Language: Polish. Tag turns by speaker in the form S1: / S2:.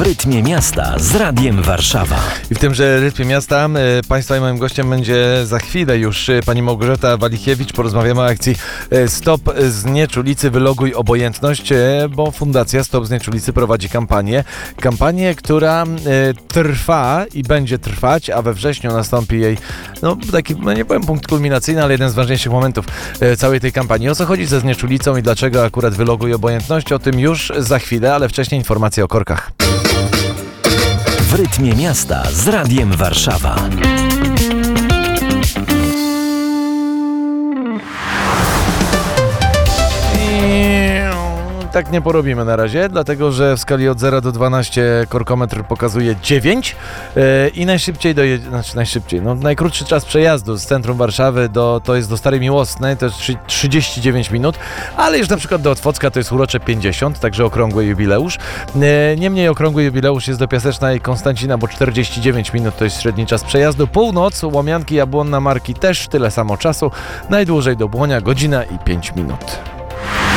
S1: rytmie miasta z Radiem Warszawa.
S2: I w tymże rytmie miasta Państwa i moim gościem będzie za chwilę już pani Małgorzata Walichiewicz. Porozmawiamy o akcji Stop Znieczulicy, wyloguj obojętność, bo Fundacja Stop Znieczulicy prowadzi kampanię, która trwa i będzie trwać, a we wrześniu nastąpi jej taki, nie powiem punkt kulminacyjny, ale jeden z ważniejszych momentów całej tej kampanii. O co chodzi ze znieczulicą i dlaczego akurat wyloguj obojętność? O tym już za chwilę, ale wcześniej informacje o korkach.
S1: W rytmie miasta z Radiem Warszawa.
S2: Tak nie porobimy na razie, dlatego że w skali od 0 do 12 korkometr pokazuje 9 i najkrótszy czas przejazdu z centrum Warszawy to jest do Starej Miłosnej, to jest 39 minut, ale już na przykład do Otwocka to jest urocze 50, także okrągły jubileusz. Niemniej okrągły jubileusz jest do Piaseczna i Konstancina, bo 49 minut to jest średni czas przejazdu. Północ, Łomianki, Jabłonna, Marki też tyle samo czasu, najdłużej do Błonia, godzina i 5 minut.